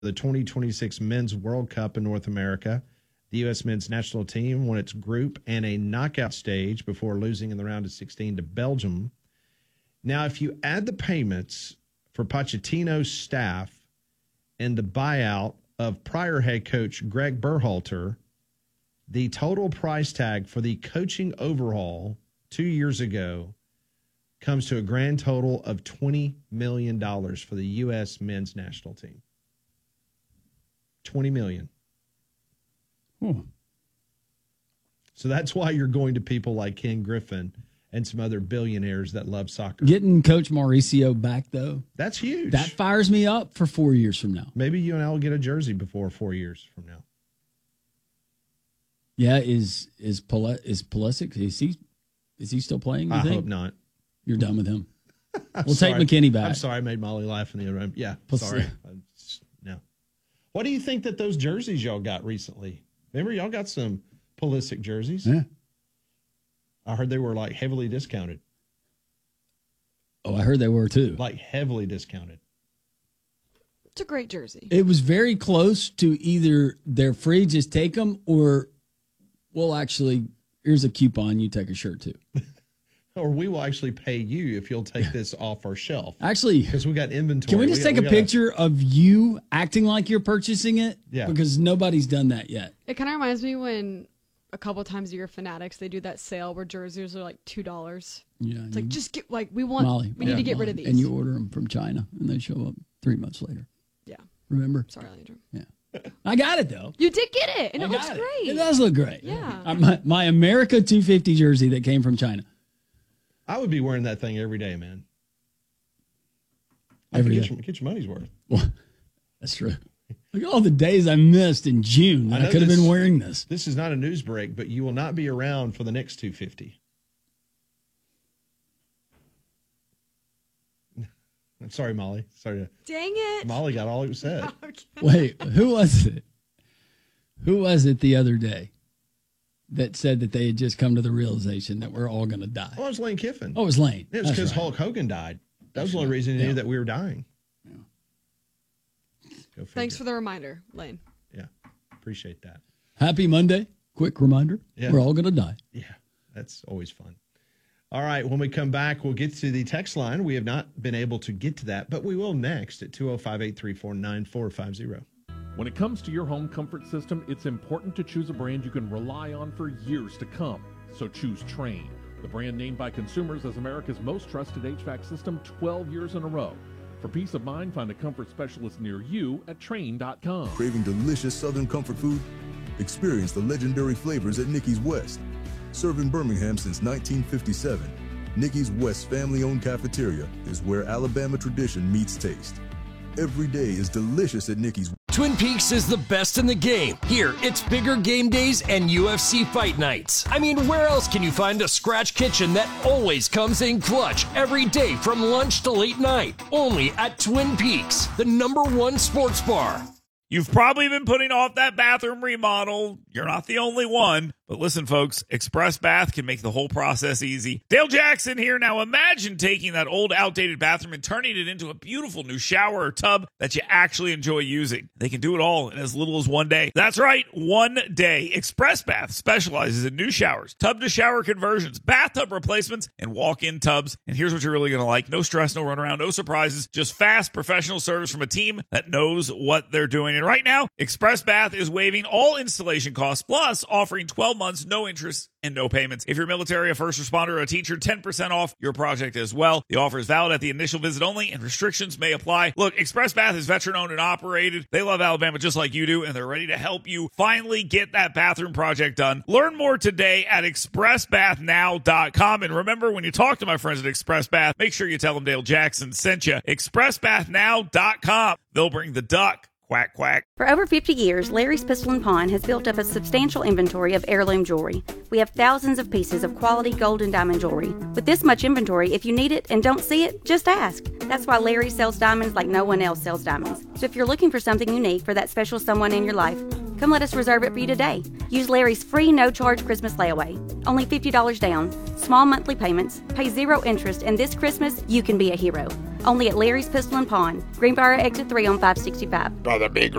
the 2026 Men's World Cup in North America. The U.S. men's national team won its group and a knockout stage before losing in the round of 16 to Belgium. Now, if you add the payments for Pochettino's staff and the buyout of prior head coach Greg Berhalter, the total price tag for the coaching overhaul 2 years ago comes to a grand total of $20 million for the U.S. men's national team. $20 million. So that's why you're going to people like Ken Griffin and some other billionaires that love soccer. Getting Coach Mauricio back, though. That's huge. That fires me up for 4 years from now. Maybe you and I will get a jersey before 4 years from now. Yeah, is Pulisic, is he still playing, you I think? hope not. You're done with him. We'll take McKinney back. I'm sorry I made Molly laugh in the other room. Yeah, sorry. No. What do you think that those jerseys y'all got recently? Remember, y'all got some Pulisic jerseys? Yeah. I heard they were like heavily discounted. Oh, I heard they were too. Like heavily discounted. It's a great jersey. It was very close to either they're free, just take them, or we'll actually, here's a coupon, you take a shirt too. Or we will actually pay you if you'll take this off our shelf. Actually, because we got inventory. Can we just take a picture of you acting like you're purchasing it? Yeah. Because nobody's done that yet. It kind of reminds me when a couple times a year Fanatics, they do that sale where jerseys are like $2. Yeah. It's like, just get, like, we need to get rid of these. And you order them from China and they show up 3 months later. Yeah. Remember? Sorry, Landry. Yeah. I got it, though. You did get it, and it looks great. It does look great. Yeah. My America 250 jersey that came from China. I would be wearing that thing every day, man. Get your money's worth. Well, that's true. Look at all the days I missed in June. I could have been wearing this. This is not a news break, but you will not be around for the next 250. I'm sorry, Molly. Sorry. Dang it. Molly got all it said. Okay. Wait, who was it? Who was it the other day that said that they had just come to the realization that we're all going to die? Oh, it was Lane Kiffin. Oh, it was Lane. It was because Hulk Hogan died. That was the only reason he knew that we were dying. Yeah. Thanks for the reminder, Lane. Yeah, appreciate that. Happy Monday. Quick reminder. Yeah. We're all going to die. Yeah, that's always fun. All right, when we come back, we'll get to the text line. We have not been able to get to that, but we will next at 205-834-9450. When it comes to your home comfort system, it's important to choose a brand you can rely on for years to come. So choose Trane, the brand named by consumers as America's most trusted HVAC system 12 years in a row. For peace of mind, find a comfort specialist near you at Trane.com. Craving delicious Southern comfort food? Experience the legendary flavors at Nicky's West. Served in Birmingham since 1957, Nicky's West family-owned cafeteria is where Alabama tradition meets taste. Every day is delicious at Nicky's. Twin Peaks is the best in the game. Here, it's bigger game days and UFC fight nights. I mean, where else can you find a scratch kitchen that always comes in clutch every day from lunch to late night? Only at Twin Peaks, the #1 sports bar. You've probably been putting off that bathroom remodel. You're not the only one. But listen, folks, Express Bath can make the whole process easy. Dale Jackson here. Now imagine taking that old, outdated bathroom and turning it into a beautiful new shower or tub that you actually enjoy using. They can do it all in as little as 1 day. That's right, 1 day. Express Bath specializes in new showers, tub-to-shower conversions, bathtub replacements, and walk-in tubs. And here's what you're really going to like. No stress, no runaround, no surprises. Just fast, professional service from a team that knows what they're doing. And right now, Express Bath is waiving all installation costs, plus offering 12 months, no interest, and no payments. If you're military, a first responder, or a teacher, 10% off your project as well. The offer is valid at the initial visit only, and restrictions may apply. Look, Express Bath is veteran-owned and operated. They love Alabama just like you do, and they're ready to help you finally get that bathroom project done. Learn more today at expressbathnow.com. And remember, when you talk to my friends at Express Bath, make sure you tell them Dale Jackson sent you. expressbathnow.com. They'll bring the duck. Quack, quack. For over 50 years, Larry's Pistol and Pawn has built up a substantial inventory of heirloom jewelry. We have thousands of pieces of quality gold and diamond jewelry. With this much inventory, if you need it and don't see it, just ask. That's why Larry sells diamonds like no one else sells diamonds. So if you're looking for something unique for that special someone in your life, come let us reserve it for you today. Use Larry's free no-charge Christmas layaway. Only $50 down, small monthly payments, pay 0 interest, and this Christmas, you can be a hero. Only at Larry's Pistol and Pawn, Greenbrier Exit 3 on 565. By the big